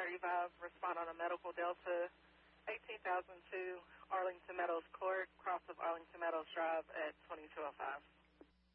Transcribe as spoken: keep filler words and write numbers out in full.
thirty-five, respond on a medical Delta, eighteen thousand two, Arlington Meadows Court, cross of Arlington Meadows Drive at twenty-two oh five.